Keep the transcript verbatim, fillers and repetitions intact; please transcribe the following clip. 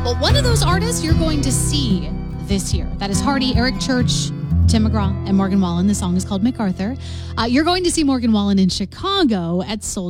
Well, one of those artists you're going to see this year. That is Hardy, Eric Church, Tim McGraw, and Morgan Wallen. The song is called MacArthur. Uh, you're going to see Morgan Wallen in Chicago at Soul